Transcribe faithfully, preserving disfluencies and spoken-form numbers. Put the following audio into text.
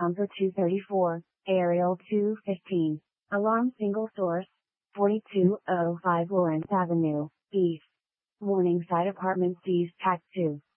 Pumper two thirty-four, Aerial two fifteen. Alarm single source, forty-two oh five Lawrence Avenue, East. Warning site apartment seized Tac two.